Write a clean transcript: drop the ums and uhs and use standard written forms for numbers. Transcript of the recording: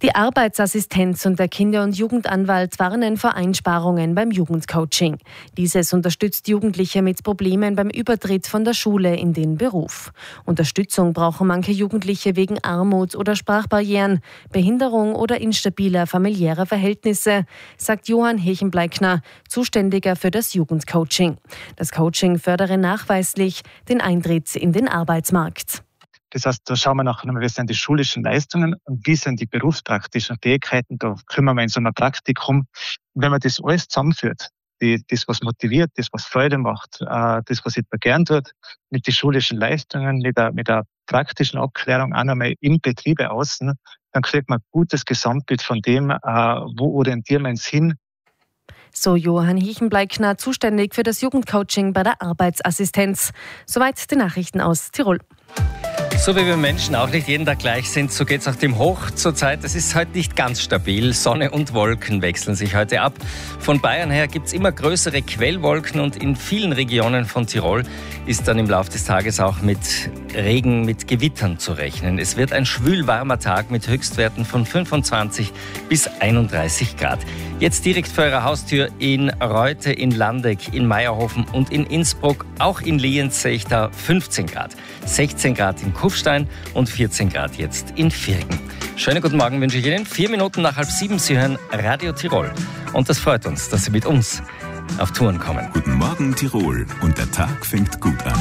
Die Arbeitsassistenz und der Kinder- und Jugendanwalt warnen vor Einsparungen beim Jugendcoaching. Dieses unterstützt Jugendliche mit Problemen beim Übertritt von der Schule in den Beruf. Unterstützung brauchen manche Jugendliche wegen Armut oder Sprachbarrieren, Behinderung oder instabiler familiärer Verhältnisse, sagt Johann Hechenbleikner, Zuständiger für das Jugendcoaching. Das Coaching fördere nachweislich den Eintritt in den Arbeitsmarkt. Das heißt, da schauen wir nachher nochmal, wie sind die schulischen Leistungen und wie sind die berufspraktischen Fähigkeiten. Da kümmern wir in so einem Praktikum. Und wenn man das alles zusammenführt, das, was motiviert, das, was Freude macht, das, was jemand gern tut, mit den schulischen Leistungen, mit der praktischen Abklärung auch nochmal im Betriebe außen, dann kriegt man ein gutes Gesamtbild von dem, wo orientieren wir uns hin. So Johann Hechenbleikner, zuständig für das Jugendcoaching bei der Arbeitsassistenz. Soweit die Nachrichten aus Tirol. So wie wir Menschen auch nicht jeden Tag gleich sind, so geht es auch dem Hoch zurzeit. Es ist heute nicht ganz stabil. Sonne und Wolken wechseln sich heute ab. Von Bayern her gibt es immer größere Quellwolken und in vielen Regionen von Tirol ist dann im Laufe des Tages auch mit Regen, mit Gewittern zu rechnen. Es wird ein schwülwarmer Tag mit Höchstwerten von 25 bis 31 Grad. Jetzt direkt vor Ihrer Haustür in Reute, in Landeck, in Meierhofen und in Innsbruck, auch in Lienz sehe ich da 15 Grad. 16 Grad in Kufstein und 14 Grad jetzt in Virgen. Schönen guten Morgen wünsche ich Ihnen. 4 Minuten nach 6:30. Sie hören Radio Tirol. Und das freut uns, dass Sie mit uns auf Touren kommen. Guten Morgen Tirol und der Tag fängt gut an.